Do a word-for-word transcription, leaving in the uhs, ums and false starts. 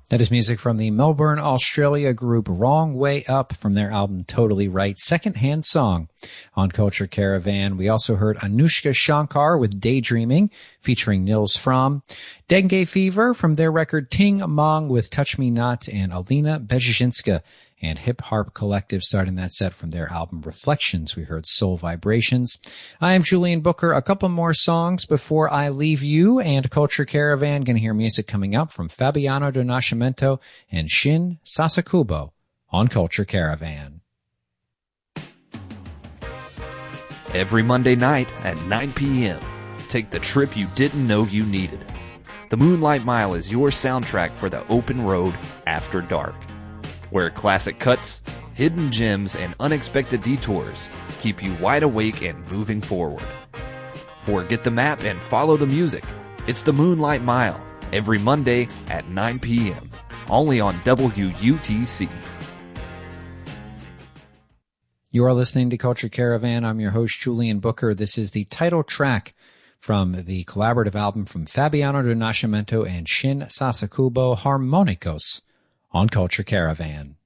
That is music from the Melbourne, Australia group Wrong Way Up from their album Totally Right, Secondhand Song on Culture Caravan. We also heard Anushka Shankar with Daydreaming featuring Nils Fromm, Dengue Fever from their record Ting Mong with Touch Me Not, and Alina Bezhinska and Hip Harp Collective starting that set from their album Reflections. We heard Soul Vibrations. I am Julian Booker. A couple more songs before I leave you and Culture Caravan. Going to hear music coming up from Fabiano Do Nascimento and Shin Sasakubo on Culture Caravan. Every Monday night at nine p.m., take the trip you didn't know you needed. The Moonlight Mile is your soundtrack for the open road after dark, where classic cuts, hidden gems, and unexpected detours keep you wide awake and moving forward. Forget the map and follow the music. It's the Moonlight Mile, every Monday at nine p.m., only on W U T C. You are listening to Culture Caravan. I'm your host, Julian Booker. This is the title track from the collaborative album from Fabiano Do Nascimento and Shin Sasakubo, Harmonicos, on Culture Caravan.